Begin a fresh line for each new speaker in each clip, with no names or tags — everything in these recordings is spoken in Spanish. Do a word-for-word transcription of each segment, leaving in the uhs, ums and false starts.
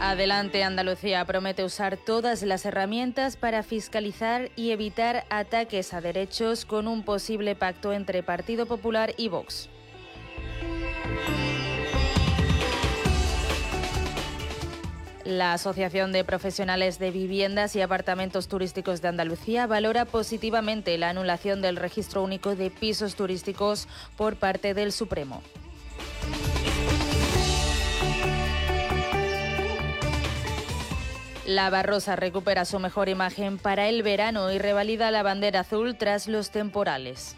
Adelante Andalucía promete usar todas las herramientas para fiscalizar y evitar ataques a derechos con un posible pacto entre Partido Popular y Vox. La Asociación de Profesionales de Viviendas y Apartamentos Turísticos de Andalucía valora positivamente la anulación del Registro Único de Pisos Turísticos por parte del Supremo. La Barrosa recupera su mejor imagen para el verano y revalida la bandera azul tras los temporales.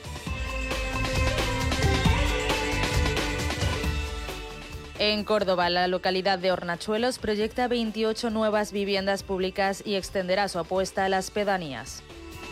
En Córdoba, la localidad de Hornachuelos proyecta veintiocho nuevas viviendas públicas y extenderá su apuesta a las pedanías.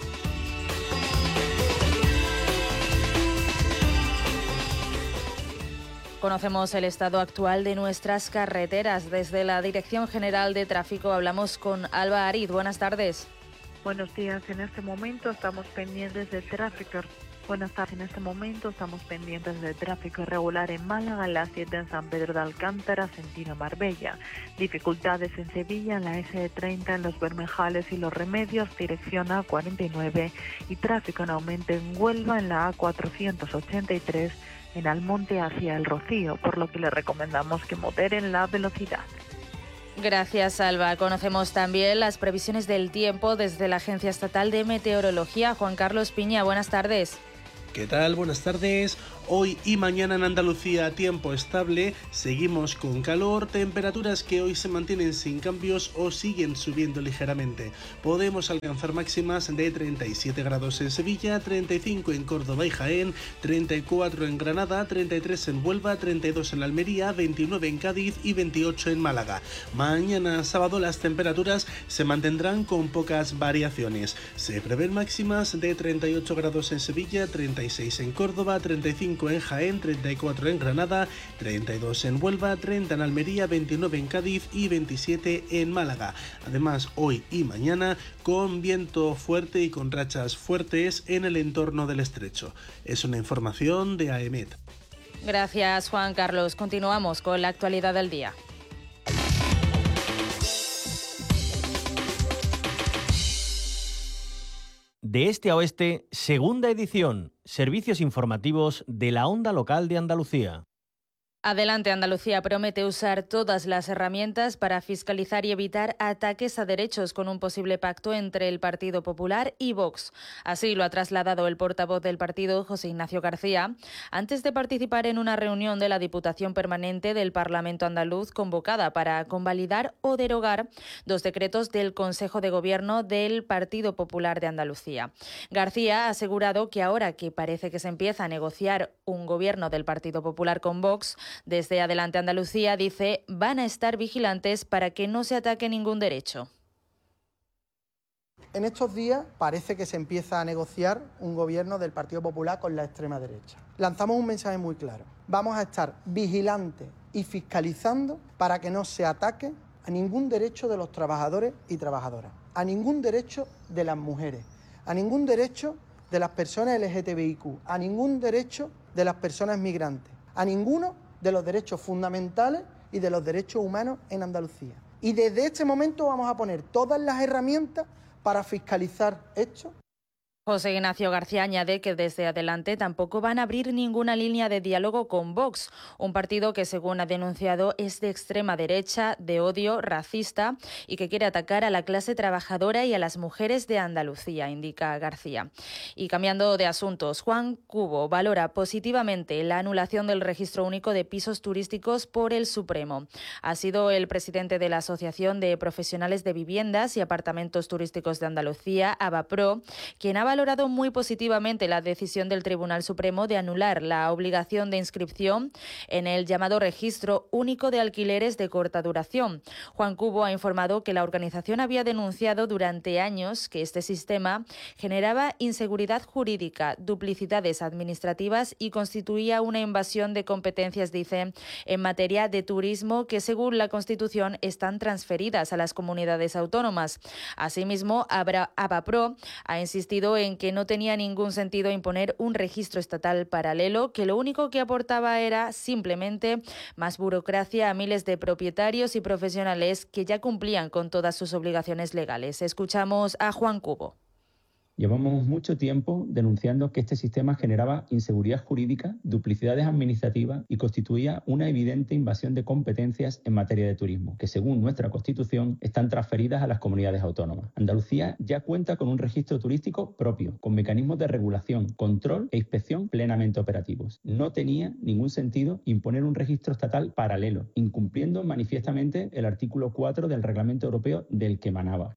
Conocemos el estado actual de nuestras carreteras. Desde la Dirección General de Tráfico hablamos con Alba Ariz. Buenas tardes.
Buenos días. En este momento estamos pendientes de tráfico. Buenas tardes. En este momento estamos pendientes de tráfico irregular en Málaga, en la siete en San Pedro de Alcántara, sentido Marbella. Dificultades en Sevilla, en la ese treinta, en Los Bermejales y Los Remedios, dirección A cuarenta y nueve. Y tráfico en aumento en Huelva, en la A cuatrocientos ochenta y tres, en Almonte hacia El Rocío, por lo que le recomendamos que moderen la velocidad.
Gracias, Alba. Conocemos también las previsiones del tiempo desde la Agencia Estatal de Meteorología. Juan Carlos Piña, buenas tardes.
¿Qué tal? Buenas tardes. Hoy y mañana en Andalucía tiempo estable, seguimos con calor, temperaturas que hoy se mantienen sin cambios o siguen subiendo ligeramente. Podemos alcanzar máximas de treinta y siete grados en Sevilla, treinta y cinco en Córdoba y Jaén, treinta y cuatro en Granada, treinta y tres en Huelva, treinta y dos en Almería, veintinueve en Cádiz y veintiocho en Málaga. Mañana sábado las temperaturas se mantendrán con pocas variaciones. Se prevén máximas de treinta y ocho grados en Sevilla, treinta y seis en Córdoba, treinta y cinco en Jaén, treinta y cuatro en Granada, treinta y dos en Huelva, treinta en Almería, veintinueve en Cádiz y veintisiete en Málaga. Además, hoy y mañana con viento fuerte y con rachas fuertes en el entorno del estrecho. Es una información de AEMET.
Gracias, Juan Carlos. Continuamos con la actualidad del día.
De este a oeste, segunda edición, servicios informativos de la Onda Local de Andalucía.
Adelante Andalucía promete usar todas las herramientas para fiscalizar y evitar ataques a derechos con un posible pacto entre el Partido Popular y Vox. Así lo ha trasladado el portavoz del partido, José Ignacio García, antes de participar en una reunión de la Diputación Permanente del Parlamento andaluz convocada para convalidar o derogar dos decretos del Consejo de Gobierno del Partido Popular de Andalucía. García ha asegurado que ahora que parece que se empieza a negociar un gobierno del Partido Popular con Vox, desde Adelante Andalucía, dice, van a estar vigilantes para que no se ataque ningún derecho.
En estos días parece que se empieza a negociar un gobierno del Partido Popular con la extrema derecha. Lanzamos un mensaje muy claro. Vamos a estar vigilantes y fiscalizando para que no se ataque a ningún derecho de los trabajadores y trabajadoras, a ningún derecho de las mujeres, a ningún derecho de las personas L G T B I Q, a ningún derecho de las personas migrantes, a ninguno de los derechos fundamentales y de los derechos humanos en Andalucía. Y desde este momento vamos a poner todas las herramientas para fiscalizar hechos.
José Ignacio García añade que desde Adelante tampoco van a abrir ninguna línea de diálogo con Vox, un partido que, según ha denunciado, es de extrema derecha, de odio, racista y que quiere atacar a la clase trabajadora y a las mujeres de Andalucía, indica García. Y cambiando de asuntos, Juan Cubo valora positivamente la anulación del Registro Único de Pisos Turísticos por el Supremo. Ha sido el presidente de la Asociación de Profesionales de Viviendas y Apartamentos Turísticos de Andalucía, ABAPRO, quien ha valorado muy positivamente la decisión del Tribunal Supremo de anular la obligación de inscripción en el llamado Registro Único de Alquileres de Corta Duración. Juan Cubo ha informado que la organización había denunciado durante años que este sistema generaba inseguridad jurídica, duplicidades administrativas y constituía una invasión de competencias, dice, en materia de turismo que, según la Constitución, están transferidas a las comunidades autónomas. Asimismo, ABAPRO ha insistido en en que no tenía ningún sentido imponer un registro estatal paralelo, que lo único que aportaba era simplemente más burocracia a miles de propietarios y profesionales que ya cumplían con todas sus obligaciones legales. Escuchamos a Juan Cubo.
Llevamos mucho tiempo denunciando que este sistema generaba inseguridad jurídica, duplicidades administrativas y constituía una evidente invasión de competencias en materia de turismo, que según nuestra Constitución están transferidas a las comunidades autónomas. Andalucía ya cuenta con un registro turístico propio, con mecanismos de regulación, control e inspección plenamente operativos. No tenía ningún sentido imponer un registro estatal paralelo, incumpliendo manifiestamente el artículo cuatro del Reglamento Europeo del que emanaba.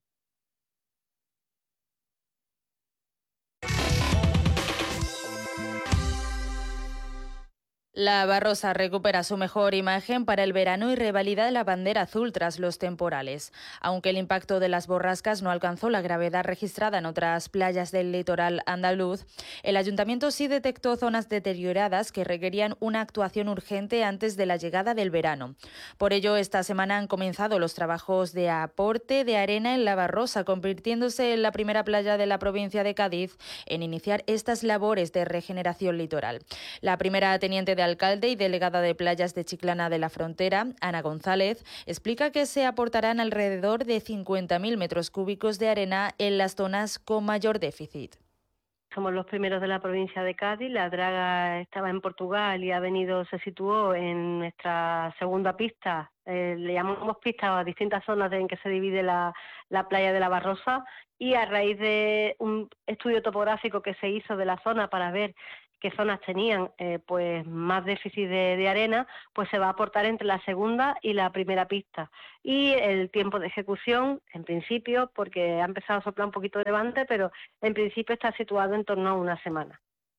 La Barrosa recupera su mejor imagen para el verano y revalida la bandera azul tras los temporales. Aunque el impacto de las borrascas no alcanzó la gravedad registrada en otras playas del litoral andaluz, el ayuntamiento sí detectó zonas deterioradas que requerían una actuación urgente antes de la llegada del verano. Por ello, esta semana han comenzado los trabajos de aporte de arena en la Barrosa, convirtiéndose en la primera playa de la provincia de Cádiz en iniciar estas labores de regeneración litoral. La primera teniente de alcalde y delegada de playas de Chiclana de la Frontera, Ana González, explica que se aportarán alrededor de cincuenta mil metros cúbicos de arena en las zonas con mayor déficit.
Somos los primeros de la provincia de Cádiz. La draga estaba en Portugal y ha venido, se situó en nuestra segunda pista. Eh, le llamamos pista a distintas zonas en que se divide la, la playa de la Barrosa, y a raíz de un estudio topográfico que se hizo de la zona para ver qué zonas tenían eh, pues más déficit de, de arena, pues se va a aportar entre la segunda y la primera pista. Y el tiempo de ejecución, en principio, porque ha empezado a soplar un poquito de levante, pero en principio está situado en torno a una semana.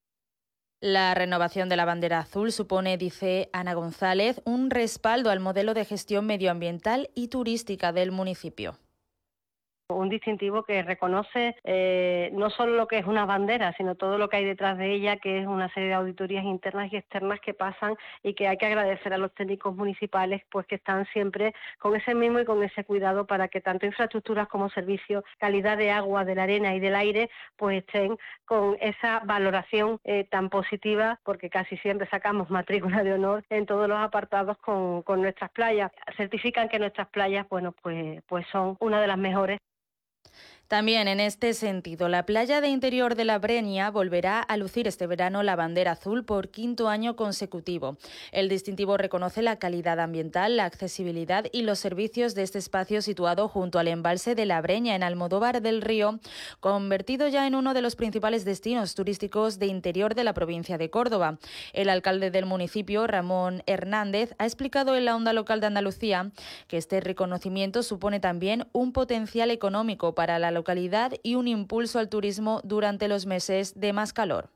La renovación de la bandera azul supone, dice Ana González, un respaldo al modelo de gestión medioambiental y turística del municipio.
Un distintivo que reconoce eh, no solo lo que es una bandera, sino todo lo que hay detrás de ella, que es una serie de auditorías internas y externas que pasan, y que hay que agradecer a los técnicos municipales, pues que están siempre con ese mismo y con ese cuidado para que tanto infraestructuras como servicios, calidad de agua, de la arena y del aire, pues estén con esa valoración eh, tan positiva, porque casi siempre sacamos matrícula de honor en todos los apartados con, con nuestras playas. Certifican que nuestras playas, bueno, pues, pues son una de las mejores.
También en este sentido, la playa de interior de la Breña volverá a lucir este verano la bandera azul por quinto año consecutivo. El distintivo reconoce la calidad ambiental, la accesibilidad y los servicios de este espacio situado junto al embalse de la Breña en Almodóvar del Río, convertido ya en uno de los principales destinos turísticos de interior de la provincia de Córdoba. El alcalde del municipio, Ramón Hernández, ha explicado en la Onda Local de Andalucía que este reconocimiento supone también un potencial económico para la localidad y un impulso al turismo durante los meses de más calor.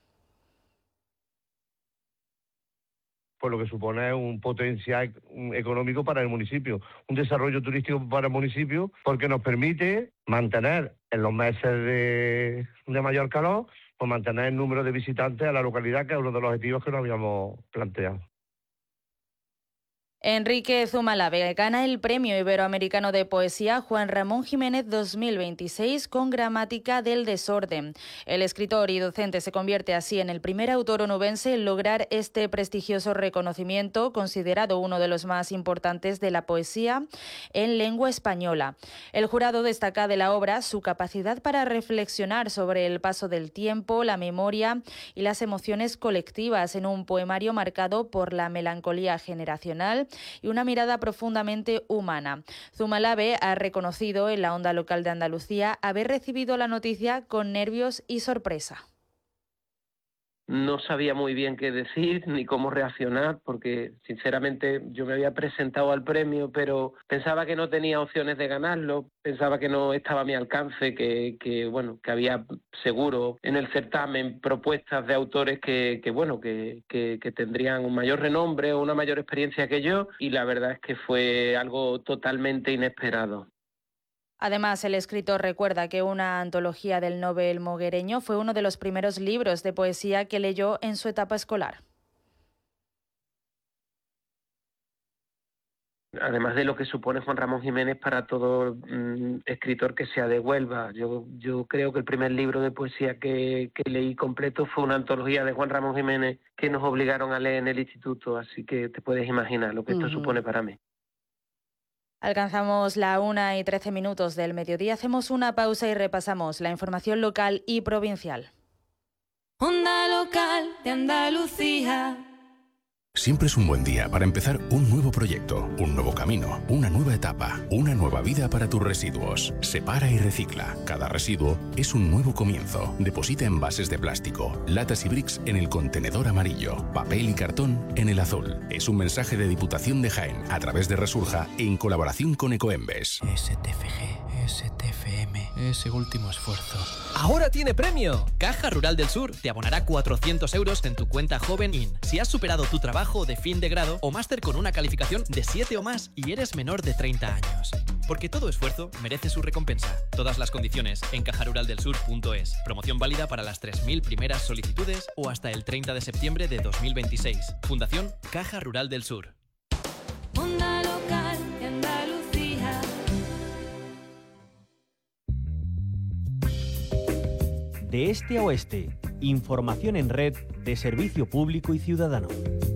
Pues lo que supone un potencial económico para el municipio, un desarrollo turístico para el municipio, porque nos permite mantener en los meses de, de mayor calor, pues mantener el número de visitantes a la localidad, que es uno de los objetivos que nos habíamos planteado.
Enrique Zumalave gana el Premio Iberoamericano de Poesía Juan Ramón Jiménez dos mil veintiséis con Gramática del Desorden. El escritor y docente se convierte así en el primer autor onubense en lograr este prestigioso reconocimiento, considerado uno de los más importantes de la poesía en lengua española. El jurado destaca de la obra su capacidad para reflexionar sobre el paso del tiempo, la memoria y las emociones colectivas en un poemario marcado por la melancolía generacional y una mirada profundamente humana. Zumalave ha reconocido en la Onda Local de Andalucía haber recibido la noticia con nervios y sorpresa.
No sabía muy bien qué decir ni cómo reaccionar, porque sinceramente yo me había presentado al premio, pero pensaba que no tenía opciones de ganarlo, pensaba que no estaba a mi alcance, que, que bueno, que había seguro en el certamen propuestas de autores que, que bueno, que, que, que tendrían un mayor renombre o una mayor experiencia que yo, y la verdad es que fue algo totalmente inesperado.
Además, el escritor recuerda que una antología del Nobel moguereño fue uno de los primeros libros de poesía que leyó en su etapa escolar.
Además de lo que supone Juan Ramón Jiménez para todo mmm, escritor que sea de Huelva. Yo, yo creo que el primer libro de poesía que, que leí completo fue una antología de Juan Ramón Jiménez que nos obligaron a leer en el instituto, así que te puedes imaginar lo que esto uh-huh. supone para mí.
Alcanzamos la una y trece minutos del mediodía, hacemos una pausa y repasamos la información local y provincial.
Onda Local de Andalucía.
Siempre es un buen día para empezar un nuevo proyecto, un nuevo camino, una nueva etapa, una nueva vida para tus residuos. Separa y recicla. Cada residuo es un nuevo comienzo. Deposita envases de plástico, latas y bricks en el contenedor amarillo, papel y cartón en el azul. Es un mensaje de Diputación de Jaén a través de Resurja en colaboración con Ecoembes.
S T F G, S T F M, ese último esfuerzo.
¡Ahora tiene premio! Caja Rural del Sur te abonará cuatrocientos euros en tu cuenta Joven In si has superado tu trabajo de fin de grado o máster con una calificación de siete o más y eres menor de treinta años. Porque todo esfuerzo merece su recompensa. Todas las condiciones en caja rural del sur punto es. Promoción válida para las tres mil primeras solicitudes o hasta el treinta de septiembre de dos mil veintiséis. Fundación Caja Rural del Sur.
Onda Local de Andalucía.
De este a oeste, información en red de servicio público y ciudadano.